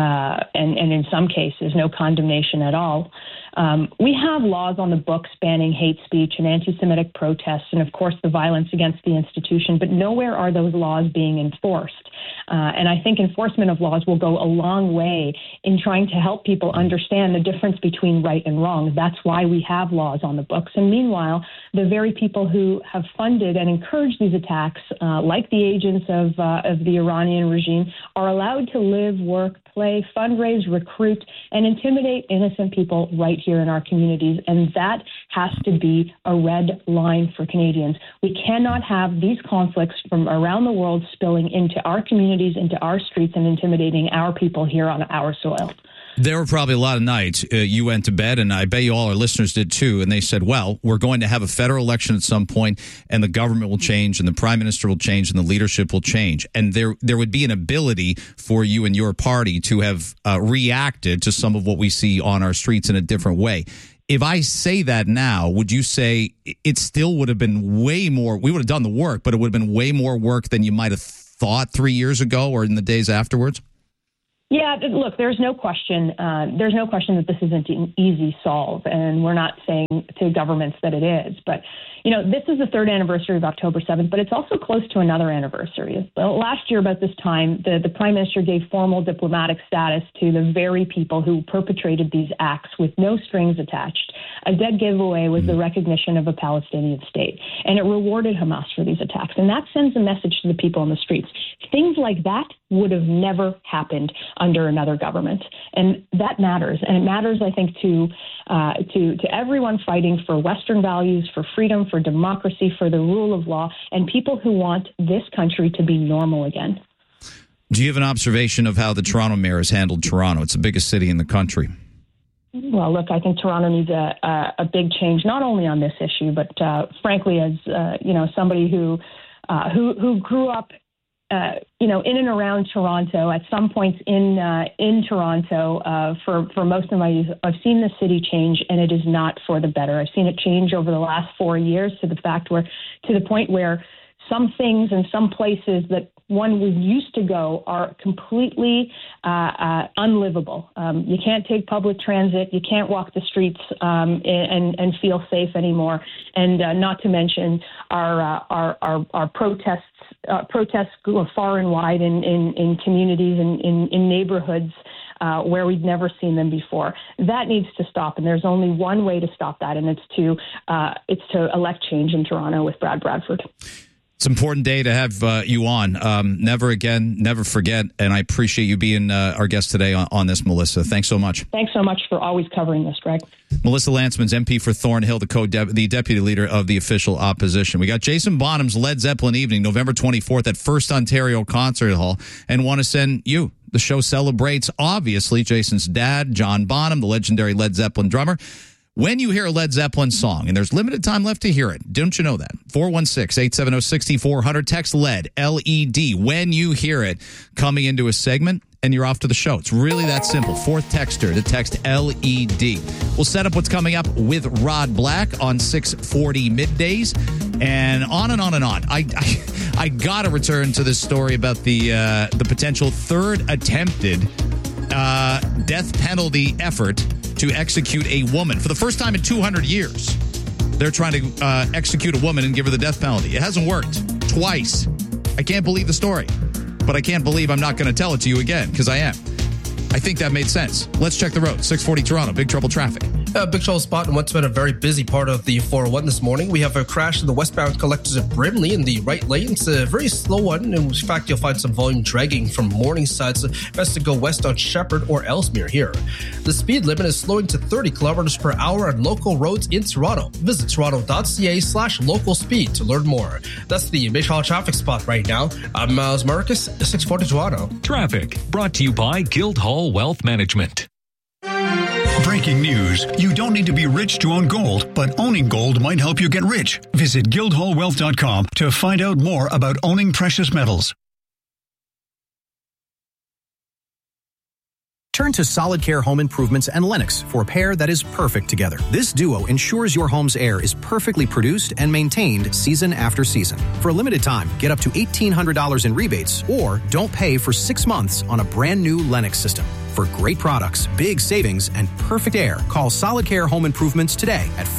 and in some cases, no condemnation at all. We have laws on the books banning hate speech and anti-Semitic protests and, of course, the violence against the institution, but nowhere are those laws being enforced. And I think enforcement of laws will go a long way in trying to help people understand the difference between right and wrong. That's why we have laws on the books. And meanwhile, the very people who have funded and encouraged these attacks, like the agents of the Iranian regime, are allowed to live, work, play, fundraise, recruit, and intimidate innocent people right here in our communities. And that has to be a red line for Canadians. We cannot have these conflicts from around the world spilling into our communities, into our streets, and intimidating our people here on our soil. There were probably a lot of nights you went to bed, and I bet you all our listeners did too, and they said, well, we're going to have a federal election at some point, and the government will change, and the prime minister will change, and the leadership will change. And there would be an ability for you and your party to have reacted to some of what we see on our streets in a different way. If I say that now, would you say it still would have been way more? We would have done the work, but it would have been way more work than you might have thought 3 years ago or in the days afterwards? Yeah, look, there's no question that this isn't an easy solve, and we're not saying to governments that it is. But, you know, this is the third anniversary of October 7th, but it's also close to another anniversary. Last year, about this time, the Prime Minister gave formal diplomatic status to the very people who perpetrated these acts with no strings attached. A dead giveaway was the recognition of a Palestinian state, and it rewarded Hamas for these attacks. And that sends a message to the people on the streets. Things like that would have never happened under another government, and that matters. And it matters, I think, to everyone fighting for Western values, for freedom, for democracy, for the rule of law, and people who want this country to be normal again. Do you have an observation of how the Toronto mayor has handled Toronto? It's the biggest city in the country. Well, look, I think Toronto needs a big change, not only on this issue, but frankly, as somebody who grew up, in and around Toronto, at some points in Toronto, for most of my youth, I've seen the city change, and it is not for the better. I've seen it change over the last 4 years to the point where some things and some places that one was used to go are completely unlivable. You can't take public transit. You can't walk the streets and feel safe anymore. And not to mention our protests go far and wide in communities and in neighborhoods where we've never seen them before. That needs to stop, and there's only one way to stop that, and it's to elect change in Toronto with Brad Bradford. It's an important day to have you on. Never again, never forget. And I appreciate you being our guest today on this, Melissa. Thanks so much. Thanks so much for always covering this, Greg. Melissa Lantsman's MP for Thornhill, the deputy leader of the official opposition. We got Jason Bonham's Led Zeppelin evening, November 24th at First Ontario Concert Hall, and want to send you. The show celebrates, obviously, Jason's dad, John Bonham, the legendary Led Zeppelin drummer. When you hear a Led Zeppelin song, and there's limited time left to hear it, don't you know that? 416-870-6400, text LED, L-E-D, when you hear it coming into a segment, and you're off to the show. It's really that simple. Fourth texter to text LED. We'll set up what's coming up with Rod Black on 640 middays, and on and on and on. I got to return to this story about the potential third attempted death penalty effort to execute a woman. For the first time in 200 years, they're trying to execute a woman and give her the death penalty. It hasn't worked. Twice. I can't believe the story. But I can't believe I'm not going to tell it to you again, because I am. I think that made sense. Let's check the road. 640 Toronto, big trouble traffic. Big trouble spot in what's been a very busy part of the 401 this morning. We have a crash in the westbound collectors at Brimley in the right lane. It's a very slow one. In fact, you'll find some volume dragging from Morningside, so best to go west on Shepherd or Ellesmere here. The speed limit is slowing to 30 kilometers per hour on local roads in Toronto. Visit toronto.ca/local speed to learn more. That's the big trouble traffic spot right now. I'm Miles Marcus, 640 Toronto. Traffic brought to you by Guildhall Wealth Management. Breaking news. You don't need to be rich to own gold, but owning gold might help you get rich. Visit guildhallwealth.com to find out more about owning precious metals. Turn to Solid Care Home Improvements and Lennox for a pair that is perfect together. This duo ensures your home's air is perfectly produced and maintained season after season. For a limited time, get up to $1,800 in rebates or don't pay for 6 months on a brand new Lennox system. For great products, big savings, and perfect air, call Solid Care Home Improvements today at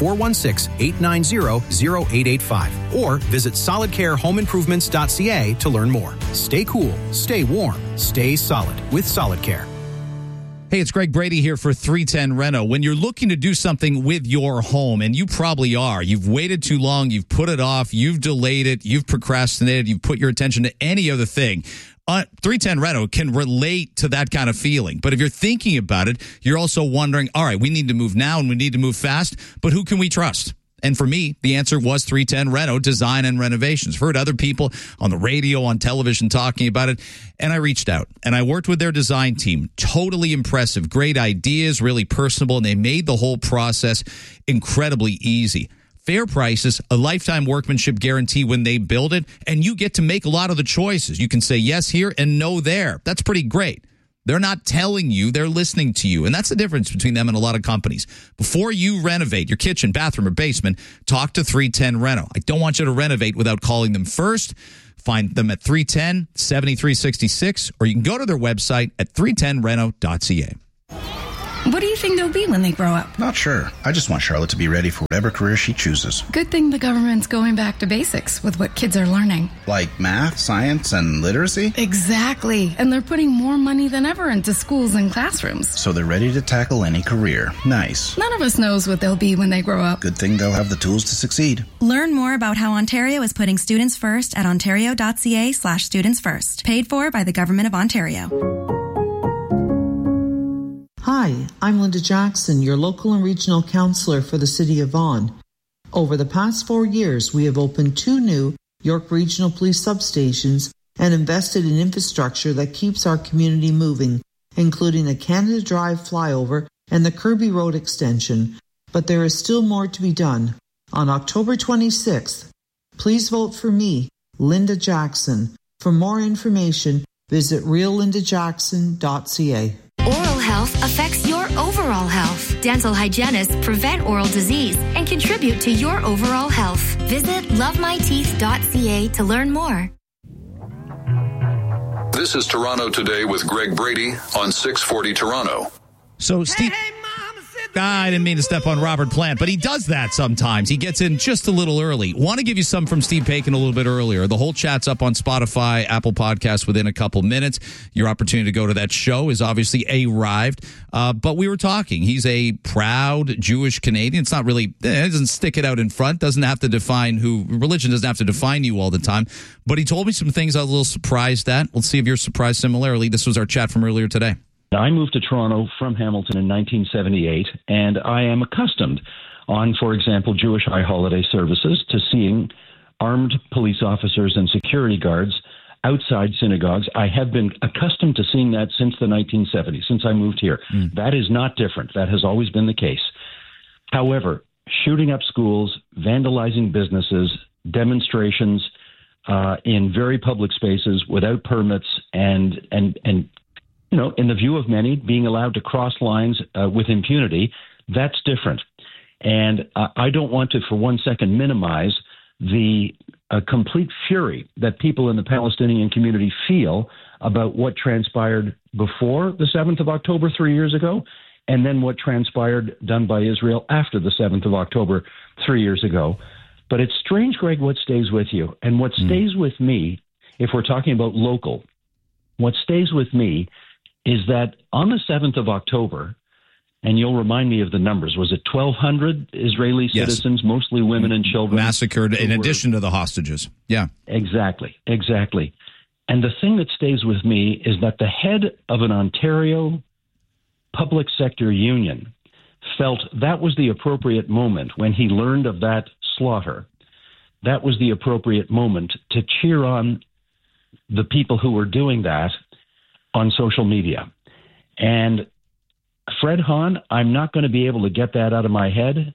416-890-0885 or visit solidcarehomeimprovements.ca to learn more. Stay cool, stay warm, stay solid with Solid Care. Hey, it's Greg Brady here for 310 Reno. When you're looking to do something with your home, and you probably are, you've waited too long, you've put it off, you've delayed it, you've procrastinated, you've put your attention to any other thing. 310 Reno can relate to that kind of feeling. But if you're thinking about it, you're also wondering, all right, we need to move now and we need to move fast, but who can we trust? And for me, the answer was 310 Reno Design and Renovations. Heard other people on the radio, on television talking about it, and I reached out and I worked with their design team. Totally impressive, great ideas, really personable, and they made the whole process incredibly easy. Fair prices, a lifetime workmanship guarantee when they build it, and you get to make a lot of the choices. You can say yes here and no there. That's pretty great. They're not telling you, they're listening to you. And that's the difference between them and a lot of companies. Before you renovate your kitchen, bathroom, or basement, talk to 310 Reno. I don't want you to renovate without calling them first. Find them at 310-7366, or you can go to their website at 310reno.ca. What do you think they'll be when they grow up? Not sure. I just want Charlotte to be ready for whatever career she chooses. Good thing the government's going back to basics with what kids are learning. Like math, science, and literacy? Exactly. And they're putting more money than ever into schools and classrooms. So they're ready to tackle any career. Nice. None of us knows what they'll be when they grow up. Good thing they'll have the tools to succeed. Learn more about how Ontario is putting students first at ontario.ca/students first. Paid for by the Government of Ontario. Hi, I'm Linda Jackson, your local and regional councillor for the City of Vaughan. Over the past 4 years, we have opened 2 new York Regional Police substations and invested in infrastructure that keeps our community moving, including a Canada Drive flyover and the Kirby Road extension. But there is still more to be done. On October 26th, please vote for me, Linda Jackson. For more information, visit reallindajackson.ca. Oral health affects your overall health. Dental hygienists prevent oral disease and contribute to your overall health. Visit lovemyteeth.ca to learn more. This is Toronto Today with Greg Brady on 640 Toronto. So, Steve... I didn't mean to step on Robert Plant, but he does that sometimes. He gets in just a little early. Want to give you some from Steve Paikin a little bit earlier. The whole chat's up on Spotify, Apple Podcasts within a couple minutes. Your opportunity to go to that show is obviously arrived. But we were talking. He's a proud Jewish Canadian. It's not really, it doesn't stick it out in front. Doesn't have to define religion doesn't have to define you all the time. But he told me some things I was a little surprised at. Let's see if you're surprised similarly. This was our chat from earlier today. I moved to Toronto from Hamilton in 1978, and I am accustomed on, for example, Jewish high holiday services to seeing armed police officers and security guards outside synagogues. I have been accustomed to seeing that since the 1970s, since I moved here. That is not different. That has always been the case. However, shooting up schools, vandalizing businesses, demonstrations in very public spaces without permits and you know, in the view of many, being allowed to cross lines with impunity, that's different. And I don't want to, for 1 second, minimize the complete fury that people in the Palestinian community feel about what transpired before the 7th of October 3 years ago, and then what transpired done by Israel after the 7th of October 3 years ago. But it's strange, Greg, what stays with you. And what stays with me, if we're talking about local, what stays with me is that on the 7th of October, and you'll remind me of the numbers, was it 1,200 Israeli citizens, mostly women and children? Massacred in addition to the hostages. Yeah. Exactly. And the thing that stays with me is that the head of an Ontario public sector union felt that was the appropriate moment when he learned of that slaughter. That was the appropriate moment to cheer on the people who were doing that on social media. And Fred Hahn, I'm not going to be able to get that out of my head.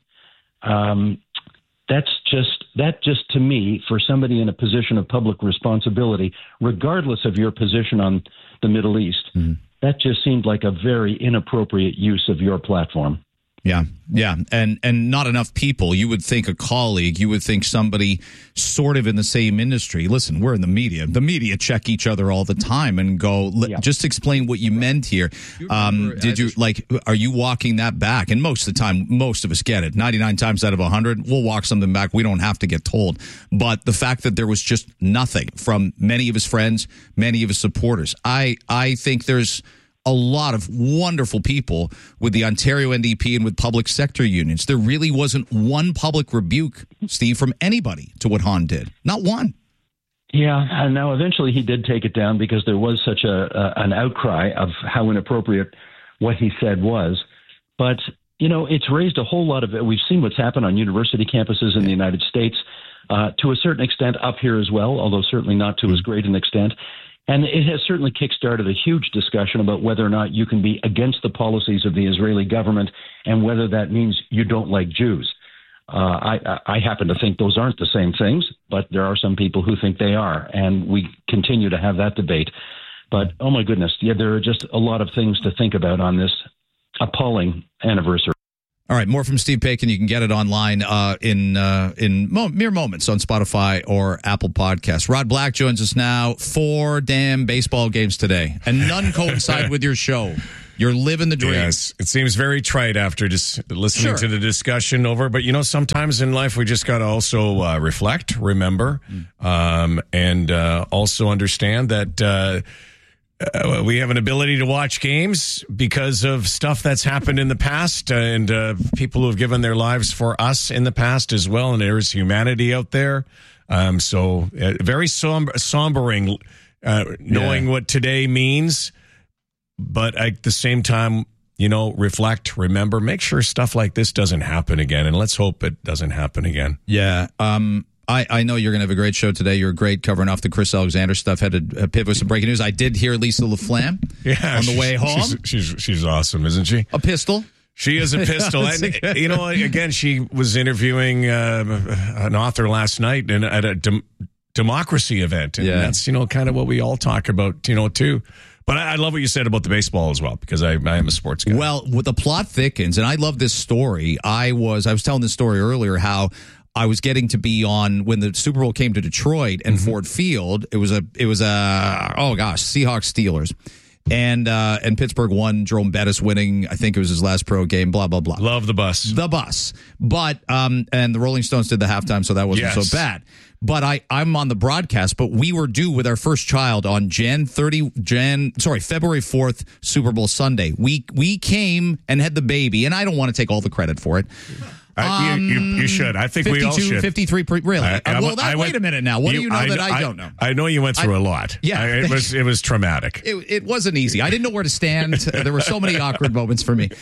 That just to me, for somebody in a position of public responsibility, regardless of your position on the Middle East, that just seemed like a very inappropriate use of your platform. Yeah. And not enough people. You would think a colleague, you would think somebody sort of in the same industry. Listen, we're in the media. The media check each other all the time and go, just explain what you meant here. Are you walking that back? And most of the time, most of us get it. 99 times out of 100, we'll walk something back. We don't have to get told. But the fact that there was just nothing from many of his friends, many of his supporters, I think there's a lot of wonderful people with the Ontario NDP and with public sector unions. There really wasn't one public rebuke, Steve, from anybody to what Hahn did. Not one. Yeah, and now eventually he did take it down because there was such an outcry of how inappropriate what he said was. But it's raised a whole lot of it. We've seen what's happened on university campuses in the United States to a certain extent up here as well, although certainly not to as great an extent. And it has certainly kickstarted a huge discussion about whether or not you can be against the policies of the Israeli government and whether that means you don't like Jews. I happen to think those aren't the same things, but there are some people who think they are, and we continue to have that debate. But, oh my goodness, there are just a lot of things to think about on this appalling anniversary. All right, more from Steve Paikin. You can get it online in mere moments on Spotify or Apple Podcasts. Rod Black joins us now. 4 damn baseball games today, and none coincide with your show. You're living the dream. Yes, it seems very trite after just listening to the discussion over. But, sometimes in life we just got to also reflect, remember, and also understand that we have an ability to watch games because of stuff that's happened in the past and people who have given their lives for us in the past as well. And there's humanity out there. So very sombering knowing what today means. But at the same time, reflect, remember, make sure stuff like this doesn't happen again. And let's hope it doesn't happen again. Yeah. I know you're going to have a great show today. You're great covering off the Chris Alexander stuff. Had to pivot with some breaking news. I did hear Lisa LaFlamme on the way home. She's awesome, isn't she? A pistol. She is a pistol. And, again, she was interviewing an author last night at a democracy event. And that's, kind of what we all talk about, too. But I love what you said about the baseball as well, because I am a sports guy. Well, with the plot thickens, and I love this story. I was telling this story earlier, how I was getting to be on when the Super Bowl came to Detroit and Ford Field. It was a Seahawks Steelers. And Pittsburgh won, Jerome Bettis winning. I think it was his last pro game, blah, blah, blah. Love the bus. The bus. But, and the Rolling Stones did the halftime, so that wasn't so bad. But I'm on the broadcast, but we were due with our first child on February 4th, Super Bowl Sunday. We came and had the baby, and I don't want to take all the credit for it. You should. I think 52, we all should. 53, really? Wait a minute now. What do you know that I don't know? I know you went through a lot. Yeah. It was traumatic. It wasn't easy. I didn't know where to stand. There were so many awkward moments for me.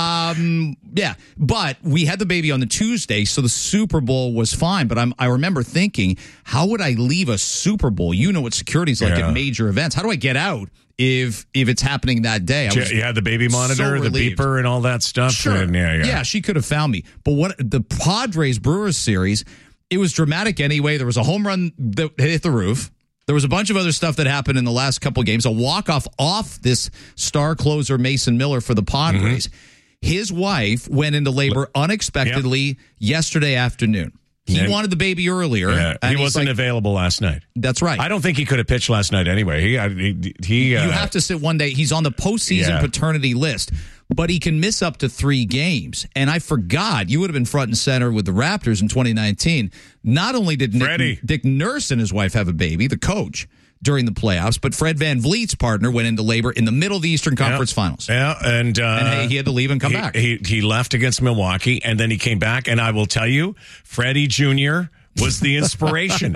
Yeah. But we had the baby on the Tuesday, so the Super Bowl was fine. But I remember thinking, how would I leave a Super Bowl? You know what security's like at major events. How do I get out if it's happening that day? You had the baby monitor, the beeper, and all that stuff. Sure. And yeah, she could have found me. But what the Padres Brewers series, it was dramatic anyway. There was a home run that hit the roof. There was a bunch of other stuff that happened in the last couple of games. A walk-off off this star closer, Mason Miller, for the Padres. His wife went into labor unexpectedly yesterday afternoon. He wanted the baby earlier. Yeah, he wasn't available last night. That's right. I don't think he could have pitched last night anyway. You have to sit one day. He's on the postseason paternity list, but he can miss up to 3 games. And I forgot, you would have been front and center with the Raptors in 2019. Not only did Dick Nurse and his wife have a baby, the coach, during the playoffs, but Fred VanVleet's partner went into labor in the middle of the Eastern Conference Finals. Yeah, and hey, he had to leave and come back. He left against Milwaukee, and then he came back, and I will tell you, Freddie Jr. was the inspiration.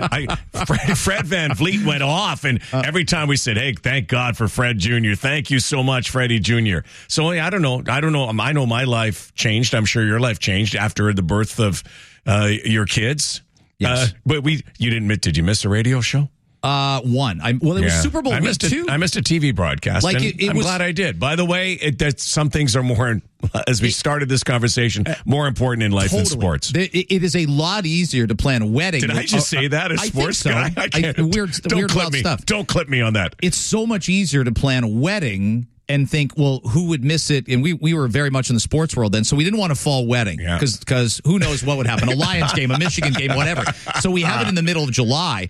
Fred VanVleet went off, and every time we said, hey, thank God for Fred Jr., thank you so much, Freddie Jr. So I don't know. I know my life changed. I'm sure your life changed after the birth of your kids. Yes. But did you miss a radio show? One. It was Super Bowl week too. I missed a TV broadcast. I'm glad I did. By the way, that some things are more, as we started this conversation, more important in life than sports. It is a lot easier to plan a wedding. Did I just say that as sports guy? I can't. Weird wild stuff. Don't clip me on that. It's so much easier to plan a wedding and think, well, who would miss it? And we were very much in the sports world then, so we didn't want a fall wedding because who knows what would happen. A Lions game, a Michigan game, whatever. So we have it in the middle of July.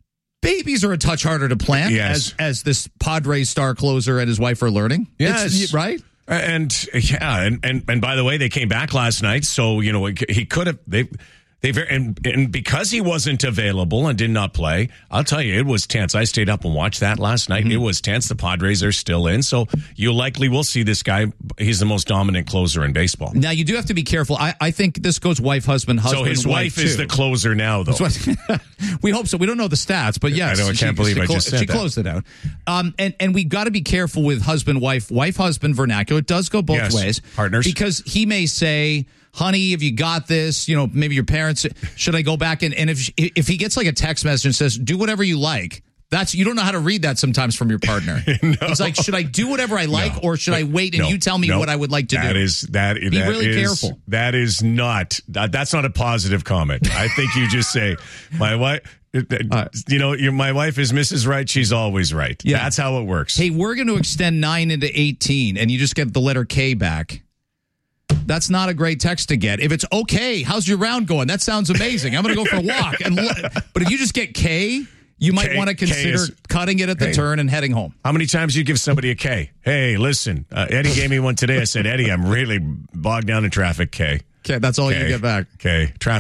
Babies are a touch harder to plan, as this Padres star closer and his wife are learning. Yes. Right? And by the way, they came back last night, so he could have And because he wasn't available and did not play, I'll tell you, it was tense. I stayed up and watched that last night. It was tense. The Padres are still in, so you likely will see this guy. He's the most dominant closer in baseball. Now, you do have to be careful. I think this goes wife, husband, So his wife is the closer now, though. We hope so. We don't know the stats, but yes. I can't believe I just said she that. closed it out. And we got to be careful with husband, wife, husband vernacular. It does go both ways. Partners. Because he may say, honey, have you got this? You know, maybe your parents, should I go back? And if he gets like a text message and says, do whatever you like, you don't know how to read that sometimes from your partner. No. He's like, should I do whatever I like or should I wait and you tell me what I would like to do? Be really careful. That's not a positive comment. I think you just say, my wife, my wife is Mrs. Right. She's always right. Yeah. That's how it works. Hey, we're going to extend 9 into 18 and you just get the letter K back. That's not a great text to get. If it's okay, how's your round going? That sounds amazing. I'm going to go for a walk. But if you just get K, you might want to consider cutting it at the turn and heading home. How many times do you give somebody a K? Hey, listen, Eddie gave me one today. I said, Eddie, I'm really bogged down in traffic. K. Okay, that's all you get back. Okay, traffic.